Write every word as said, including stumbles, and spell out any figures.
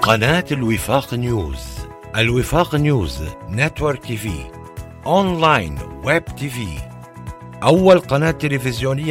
قناة الوفاق نيوز. الوفاق نيوز نتورك تي في، أونلاين ويب تي في، أول قناة تلفزيونية